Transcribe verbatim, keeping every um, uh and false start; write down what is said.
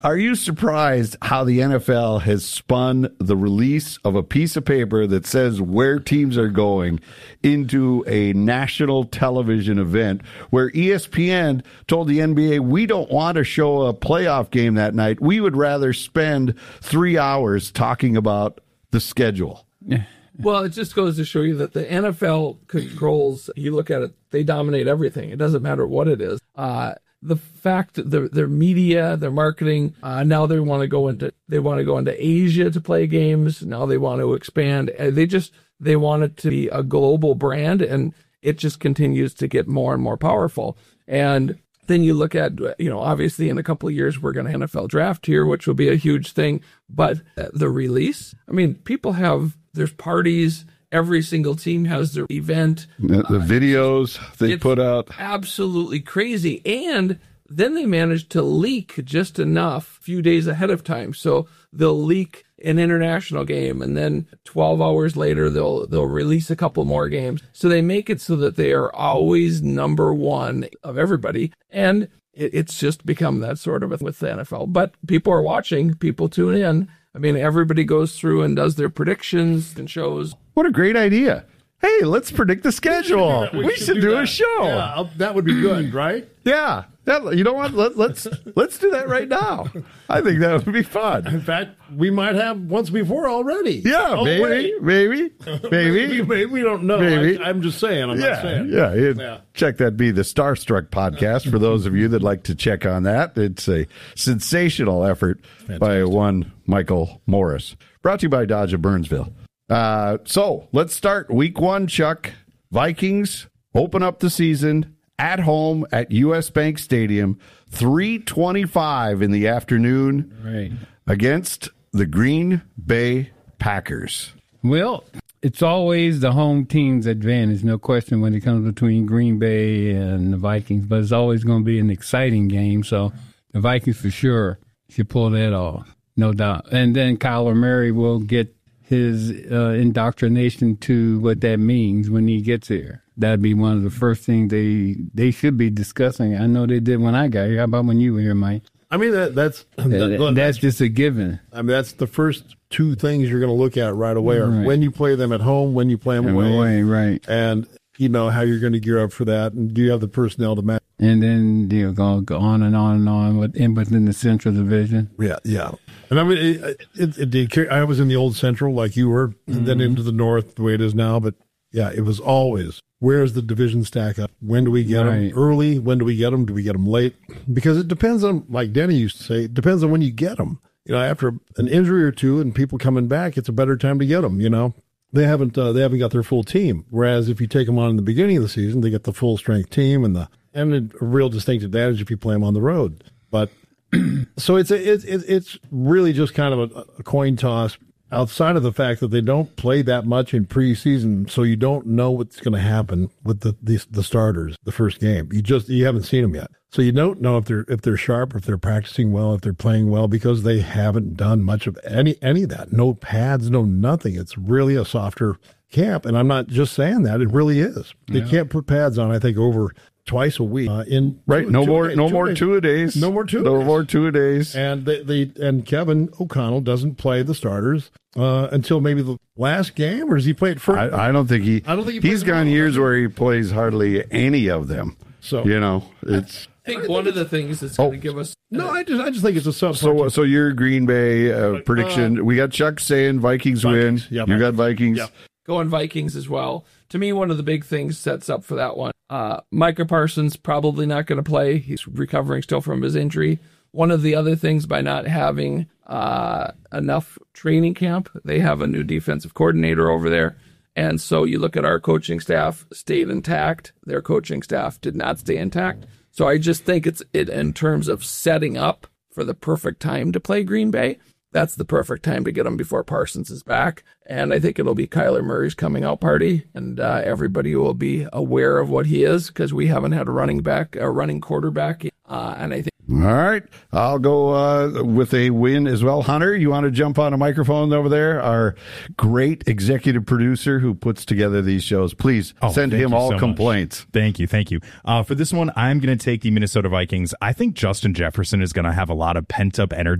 Are you surprised how the N F L has spun the release of a piece of paper that says where teams are going into a national television event where E S P N told the N B A, we don't want to show a playoff game that night. We would rather spend three hours talking about the schedule. Well, it just goes to show you that the N F L controls, you look at it, they dominate everything. It doesn't matter what it is. Uh, the fact that their, their media, their marketing, uh, now they want to go into, they want to go into Asia to play games. Now they want to expand. They just, they want it to be a global brand, and it just continues to get more and more powerful. And then you look at, you know, obviously in a couple of years, we're going to N F L draft here, which will be a huge thing. But the release, I mean, people have, there's parties. Every single team has their event. The, the uh, videos they put out. Absolutely crazy. And then they managed to leak just enough a few days ahead of time. So they'll leak an international game, and then twelve hours later, they'll they'll release a couple more games. So they make it so that they are always number one of everybody. And it, it's just become that sort of a, with the N F L. But people are watching. People tune in. I mean, everybody goes through and does their predictions and shows. What a great idea. Hey, let's predict the schedule. We, we should, should do, do a show. Yeah, that would be good, right? Yeah. That, you know what? Let, let's let's do that right now. I think that would be fun. In fact, we might have once before already. Yeah, oh, maybe, maybe, maybe, maybe. We don't know. Maybe. I, I'm just saying. I'm yeah, not saying. Yeah, yeah. Check that be the Starstruck podcast for those of you that like to check on that. It's a sensational effort Fantastic. by one Michael Morris. Brought to you by Dodge of Burnsville. Uh, so let's start week one, Chuck. Vikings open up the season at home at U S Bank Stadium, three twenty-five in the afternoon right. against the Green Bay Packers. Well, it's always the home team's advantage, no question, when it comes between Green Bay and the Vikings, but it's always going to be an exciting game, so the Vikings for sure should pull that off, no doubt. And then Kyler Murray will get his uh, indoctrination to what that means when he gets here. That'd be one of the first things they they should be discussing. I know they did when I got here. How about when you were here, Mike? I mean, that, that's that, that, that's just a given. I mean, that's the first two things you're going to look at right away are right. when you play them at home, when you play them away, away, right? And you know how you're going to gear up for that, and do you have the personnel to match? And then you're going to go on and on and on within within the Central Division. Yeah, yeah. And I mean, it, it, it did. I was in the old Central like you were, and mm-hmm. then into the North the way it is now. But yeah, it was always, where's the division stack up? When do we get right. them early? When do we get them? Do we get them late? Because it depends on, like Denny used to say, it depends on when you get them. You know, after an injury or two and people coming back, it's a better time to get them. You know, they haven't uh, they haven't got their full team. Whereas if you take them on in the beginning of the season, they get the full strength team and the and a real distinct advantage if you play them on the road. But so it's a, it's it's really just kind of a, a coin toss. Outside of the fact that they don't play that much in preseason, so you don't know what's going to happen with the, the the starters the first game. You just you haven't seen them yet, so you don't know if they're if they're sharp, if they're practicing well, if they're playing well, because they haven't done much of any any of that. No pads, no nothing. It's really a softer camp, and I'm not just saying that. It really is. They yeah. can't put pads on. I think over twice a week. Uh, in right, two, no two more, days, no two more days. two a days, no more two, no days. more two a days. And they, they and Kevin O'Connell doesn't play the starters uh, until maybe the last game, or does he play it first? I, I don't think he. I don't think he he's gone years where he plays hardly any of them. So you know, it's. I think one of the things that's going to oh. give us. No, I just I just think it's a sub. So so your Green Bay uh, prediction? Uh, we got Chuck saying Vikings, Vikings win. Yep. You got Vikings. Yep. Going Vikings as well. To me, one of the big things sets up for that one. Uh, Micah Parsons probably not going to play. He's recovering still from his injury. One of the other things, by not having uh, enough training camp, they have a new defensive coordinator over there. And so you look at our coaching staff stayed intact. Their coaching staff did not stay intact. So I just think it's it in terms of setting up for the perfect time to play Green Bay. That's the perfect time to get him before Parsons is back. And I think it'll be Kyler Murray's coming out party, and uh, everybody will be aware of what he is, because we haven't had a running back, a running quarterback. Uh, and I think All right. I'll go uh, with a win as well. Hunter, you want to jump on a microphone over there? Our great executive producer who puts together these shows. Please oh, send him all so complaints. Much. Thank you. Thank you. Uh, for this one, I'm going to take the Minnesota Vikings. I think Justin Jefferson is going to have a lot of pent-up energy